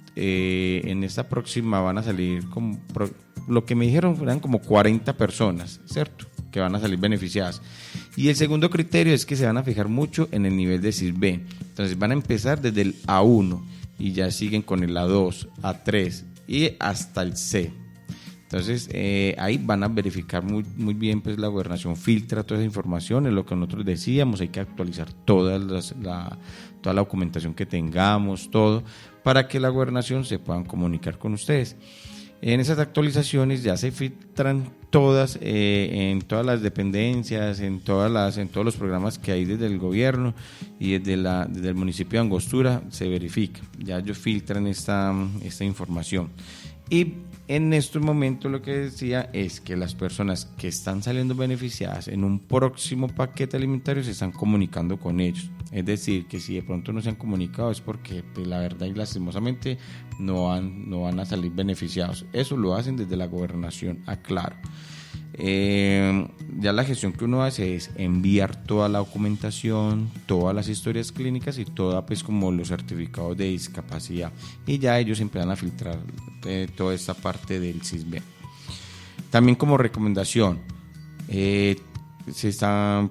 en esta próxima van a salir, lo que me dijeron eran como 40 personas, ¿cierto?, que van a salir beneficiadas. Y el segundo criterio es que se van a fijar mucho en el nivel de SISB. Entonces van a empezar desde el A1 y ya siguen con el A2, A3 y hasta el C. Entonces ahí van a verificar muy bien, pues la gobernación filtra toda esa información, es lo que nosotros decíamos, hay que actualizar toda la documentación que tengamos, todo, para que la gobernación se puedan comunicar con ustedes. En esas actualizaciones ya se filtran todas, en todas las dependencias, en todos los programas que hay desde el gobierno y desde el municipio de Angostura se verifica, ya ellos filtran esta información. Y en estos momentos lo que decía es que las personas que están saliendo beneficiadas en un próximo paquete alimentario se están comunicando con ellos. Es decir, que si de pronto no se han comunicado es porque, pues, la verdad y lastimosamente no van a salir beneficiados. Eso lo hacen desde la gobernación, aclaro. Ya la gestión que uno hace es enviar toda la documentación, todas las historias clínicas y pues como los certificados de discapacidad, y ya ellos empiezan a filtrar toda esta parte del SISB. También como recomendación, se están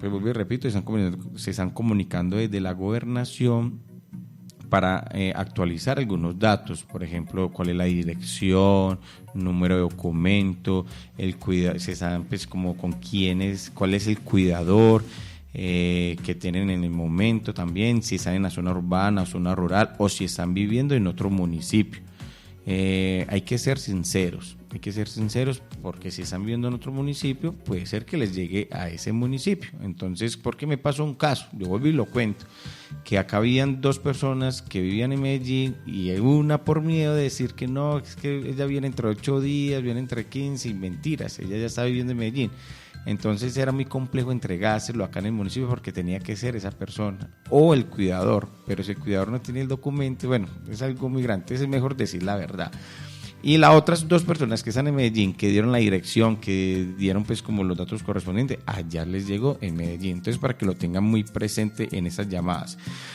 comunicando desde la gobernación para actualizar algunos datos, por ejemplo, cuál es la dirección, número de documento, se saben pues como con quién es, cuál es el cuidador que tienen en el momento también, si están en la zona urbana o zona rural o si están viviendo en otro municipio. Hay que ser sinceros porque si están viviendo en otro municipio puede ser que les llegue a ese municipio. Entonces, porque me pasó un caso, yo vuelvo y lo cuento, que acá habían 2 personas que vivían en Medellín y una, por miedo de decir que no, es que ella viene entre 8 días, viene entre 15, y mentiras, ella ya está viviendo en Medellín. Entonces era muy complejo entregárselo acá en el municipio porque tenía que ser esa persona o el cuidador, pero si el cuidador no tiene el documento, bueno, es algo muy grande, entonces es mejor decir la verdad. Y las otras 2 personas que están en Medellín, que dieron la dirección, que dieron pues como los datos correspondientes, allá les llegó en Medellín. Entonces, para que lo tengan muy presente en esas llamadas.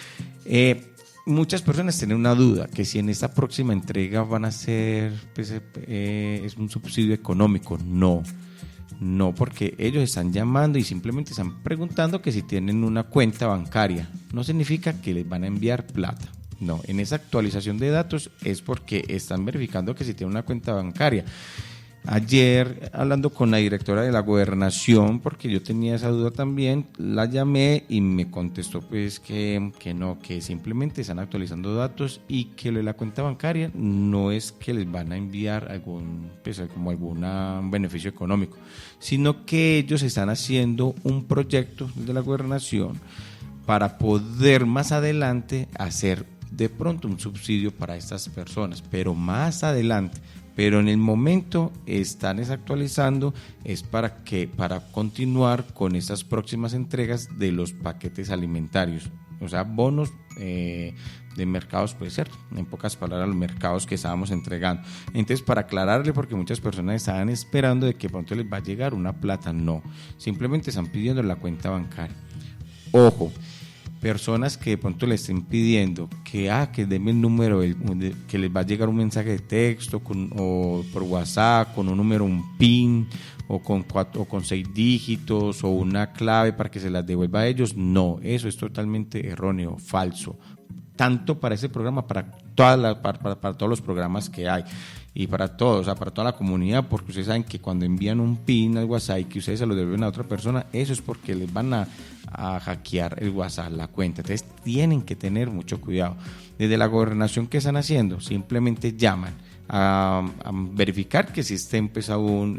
Muchas personas tienen una duda, que si en esta próxima entrega van a ser, pues, es un subsidio económico. No, porque ellos están llamando y simplemente están preguntando que si tienen una cuenta bancaria. No significa que les van a enviar plata. No, en esa actualización de datos es porque están verificando que si tienen una cuenta bancaria. Ayer, hablando con la directora de la gobernación, porque yo tenía esa duda también, la llamé y me contestó pues que no, que simplemente están actualizando datos y que lo de la cuenta bancaria no es que les van a enviar algún beneficio económico, sino que ellos están haciendo un proyecto de la gobernación para poder más adelante hacer de pronto un subsidio para estas personas, pero más adelante. Pero en el momento están desactualizando, es para continuar con estas próximas entregas de los paquetes alimentarios, o sea, bonos de mercados, puede ser, en pocas palabras, los mercados que estábamos entregando. Entonces, para aclararle, porque muchas personas estaban esperando de que pronto les va a llegar una plata, no, simplemente están pidiendo la cuenta bancaria. Ojo, personas que de pronto le estén pidiendo que denme el número, que les va a llegar un mensaje de texto o por WhatsApp con un número, un PIN o con 6 dígitos o una clave para que se las devuelva a ellos. No, eso es totalmente erróneo, falso. Tanto para ese programa, para todos los programas que hay y para todos, o sea, para toda la comunidad, porque ustedes saben que cuando envían un PIN al WhatsApp y que ustedes se lo devuelven a otra persona, eso es porque les van a hackear el WhatsApp, la cuenta. Entonces tienen que tener mucho cuidado. Desde la gobernación, ¿qué están haciendo? Simplemente llaman a verificar que si estén pues aún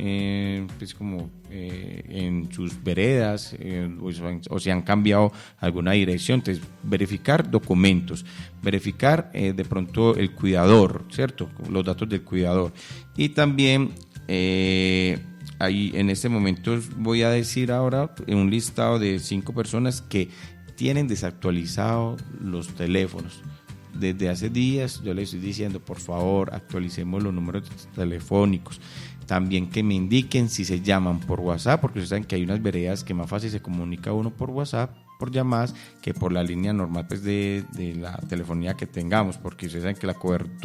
en sus veredas o si han cambiado alguna dirección. Entonces, verificar documentos, verificar de pronto el cuidador, ¿cierto? Los datos del cuidador. Y también ahí en este momento voy a decir ahora un listado de 5 personas que tienen desactualizados los teléfonos. Desde hace días yo les estoy diciendo, por favor, actualicemos los números telefónicos. También que me indiquen si se llaman por WhatsApp, porque ustedes saben que hay unas veredas que más fácil se comunica uno por WhatsApp, por llamadas, que por la línea normal pues de la telefonía que tengamos, porque ustedes saben que la cobertura